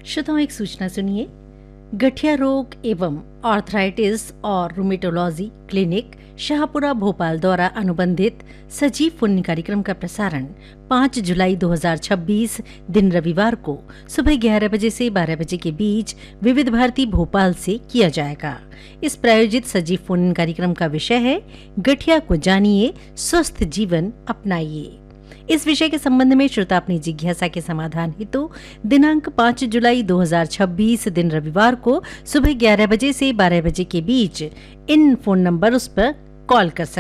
श्रोताओं, एक सूचना सुनिए। गठिया रोग एवं आर्थराइटिस और रूमेटोलॉजी क्लिनिक शाहपुरा भोपाल द्वारा अनुबंधित सजीव फोन कार्यक्रम का प्रसारण 5 जुलाई 2026 दिन रविवार को सुबह 11 बजे से 12 बजे के बीच विविध भारती भोपाल से किया जाएगा। इस प्रायोजित सजीव फोन कार्यक्रम का विषय है गठिया को जानिए, स्वस्थ जीवन अपनाइए। इस विषय के संबंध में श्रोता अपनी जिज्ञासा के समाधान हेतु दिनांक 5 जुलाई 2026 दिन रविवार को सुबह 11 बजे से 12 बजे के बीच इन फोन नंबर उस पर कॉल कर सकते हैं।